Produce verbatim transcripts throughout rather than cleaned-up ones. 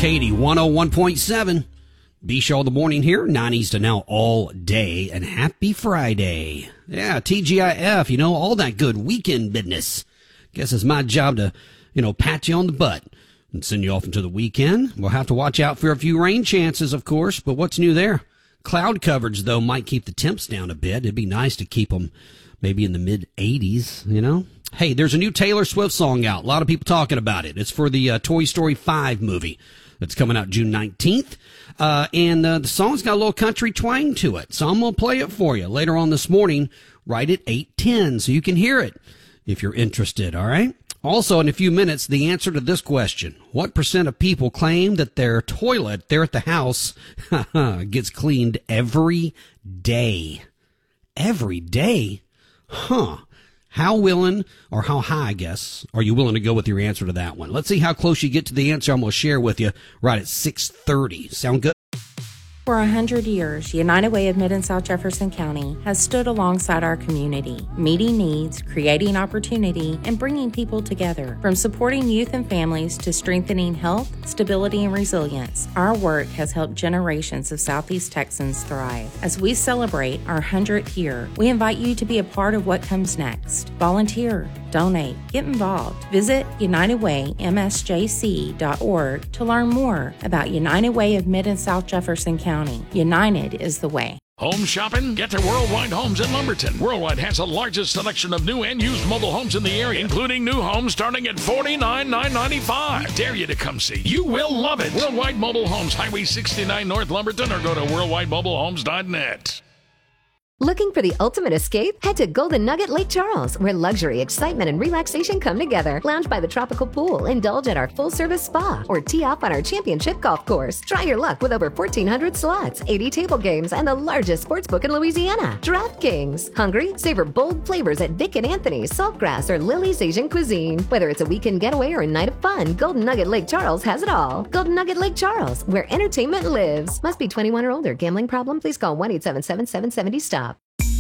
Katie one oh one point seven. B-Show the morning here, nineties to now all day, and happy Friday. Yeah, T G I F, you know, all that good weekend business. Guess it's my job to, you know, pat you on the butt and send you off into the weekend. We'll have to watch out for a few rain chances, of course, but what's new there? Cloud coverage, though, might keep the temps down a bit. It'd be nice to keep them maybe in the mid eighties, you know? Hey, there's a new Taylor Swift song out. A lot of people talking about it. It's for the uh, Toy Story five movie that's coming out June nineteenth. Uh, and uh, the song's got a little country twang to it. So I'm going to play it for you later on this morning, right at eight ten, so you can hear it if you're interested, all right? Also, in a few minutes, the answer to this question. What percent of people claim that their toilet there at the house gets cleaned every day? Every day? Huh. How willing, or how high, I guess, are you willing to go with your answer to that one? Let's see how close you get to the answer I'm going to share with you right at six thirty. Sound good? For a hundred years, United Way of Mid and South Jefferson County has stood alongside our community, meeting needs, creating opportunity, and bringing people together. From supporting youth and families to strengthening health, stability, and resilience, our work has helped generations of Southeast Texans thrive. As we celebrate our hundredth year, we invite you to be a part of what comes next. Volunteer, donate, get involved. Visit united way m s j c dot org to learn more about United Way of Mid and South Jefferson County. United is the way. Home shopping? Get to Worldwide Homes in Lumberton. Worldwide has the largest selection of new and used mobile homes in the area, including new homes starting at forty-nine thousand nine hundred ninety-five dollars. I dare you to come see. You will love it. Worldwide Mobile Homes, Highway sixty-nine North Lumberton, or go to worldwide mobile homes dot net. Looking for the ultimate escape? Head to Golden Nugget Lake Charles, where luxury, excitement, and relaxation come together. Lounge by the tropical pool, indulge at our full-service spa, or tee off on our championship golf course. Try your luck with over fourteen hundred slots, eighty table games, and the largest sports book in Louisiana, DraftKings. Hungry? Savor bold flavors at Vic and Anthony's, Saltgrass, or Lily's Asian Cuisine. Whether it's a weekend getaway or a night of fun, Golden Nugget Lake Charles has it all. Golden Nugget Lake Charles, where entertainment lives. Must be twenty-one or older. Gambling problem? Please call one eight seven seven, seven seven zero, stop.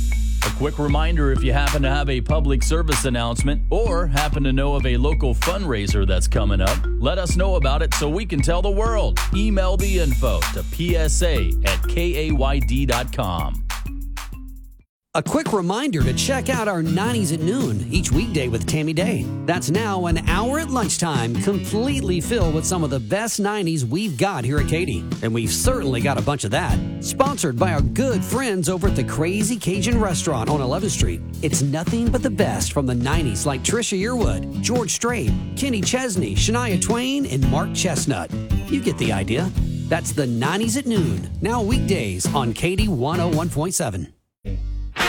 A quick reminder, if you happen to have a public service announcement or happen to know of a local fundraiser that's coming up, let us know about it so we can tell the world. Email the info to p s a at k a y d dot com. A quick reminder to check out our nineties at noon each weekday with Tammy Day. That's now an hour at lunchtime, completely filled with some of the best nineties we've got here at Katy. And we've certainly got a bunch of that. Sponsored by our good friends over at the Crazy Cajun Restaurant on eleventh street. It's nothing but the best from the nineties, like Trisha Yearwood, George Strait, Kenny Chesney, Shania Twain, and Mark Chestnut. You get the idea. That's the nineties at noon, now weekdays on Katy one oh one point seven.